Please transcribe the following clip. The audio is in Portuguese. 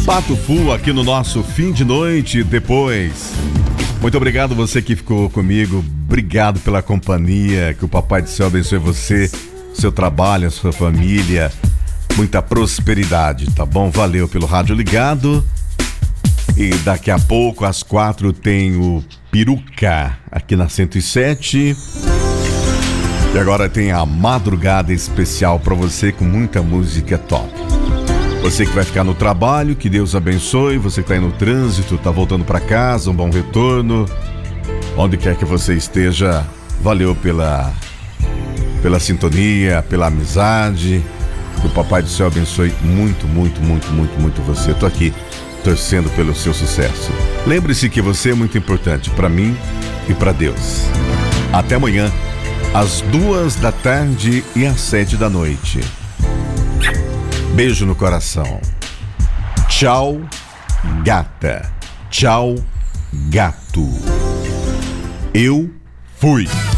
Pato Fu aqui no nosso fim de noite depois. Muito obrigado você que ficou comigo. Obrigado pela companhia. Que o Papai do Céu abençoe você, seu trabalho, a sua família. Muita prosperidade, tá bom? Valeu pelo rádio ligado. E daqui a pouco, às 4, tem o Peruca aqui na 107. E agora tem a madrugada especial pra você com muita música top. Você que vai ficar no trabalho, que Deus abençoe. Você que tá aí no trânsito, tá voltando pra casa, um bom retorno. Onde quer que você esteja, valeu pela sintonia, pela amizade. Que o Papai do Céu abençoe muito, muito, muito, muito, muito você. Eu tô aqui torcendo pelo seu sucesso. Lembre-se que você é muito importante pra mim e pra Deus. Até amanhã, às 2 da tarde e às 7 da noite. Beijo no coração. Tchau, gata. Tchau, gato. Eu fui.